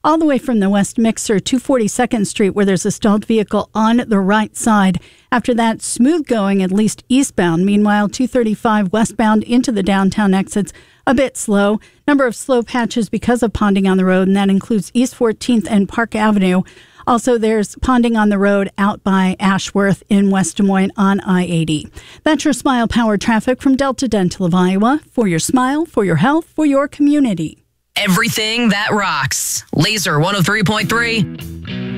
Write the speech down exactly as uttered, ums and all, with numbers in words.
all the way from the West Mixer to forty-second Street, where there's a stalled vehicle on the right side. After that, smooth going, at least eastbound. Meanwhile, two thirty-five westbound into the downtown exits, a bit slow. Number of slow patches because of ponding on the road, and that includes East fourteenth and Park Avenue. Also, there's ponding on the road out by Ashworth in West Des Moines on I eighty. That's your Smile Power traffic from Delta Dental of Iowa. For your smile, for your health, for your community. Everything that rocks. Laser one oh three point three.